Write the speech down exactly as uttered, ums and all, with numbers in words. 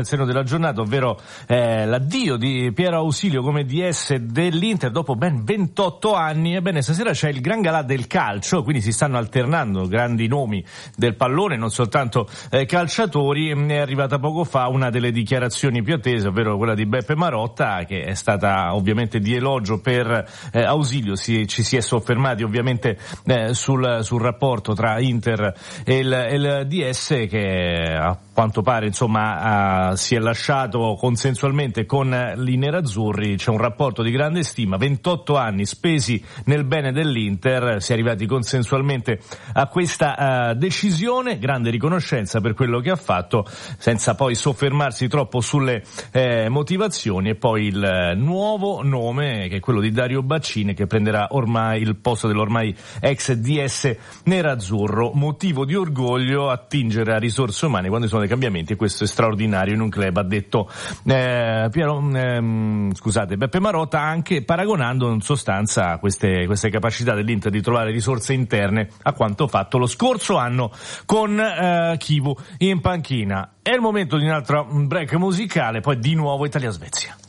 Il segno della giornata, ovvero eh, l'addio di Piero Ausilio come D S dell'Inter dopo ben ventotto anni. Ebbene, stasera c'è il gran galà del calcio, quindi si stanno alternando grandi nomi del pallone, non soltanto eh, calciatori. È arrivata poco fa una delle dichiarazioni più attese, ovvero quella di Beppe Marotta, che è stata ovviamente di elogio per eh, Ausilio. Si, ci si è soffermati ovviamente eh, sul, sul rapporto tra Inter e il, e il D S, che a quanto pare insomma uh, si è lasciato consensualmente con i nerazzurri. C'è un rapporto di grande stima, ventotto anni spesi nel bene dell'Inter, si è arrivati consensualmente a questa uh, decisione, grande riconoscenza per quello che ha fatto, senza poi soffermarsi troppo sulle eh, motivazioni. E poi il nuovo nome, che è quello di Dario Baccini, che prenderà ormai il posto dell'ormai ex D S nerazzurro. Motivo di orgoglio attingere a risorse umane quando sono dei cambiamenti, e questo è straordinario in un club, ha detto eh, Piero, ehm, scusate, Beppe Marotta, anche paragonando in sostanza queste, queste capacità dell'Inter di trovare risorse interne a quanto fatto lo scorso anno con eh, Chivu in panchina. È il momento di un altro break musicale, poi di nuovo Italia-Svezia.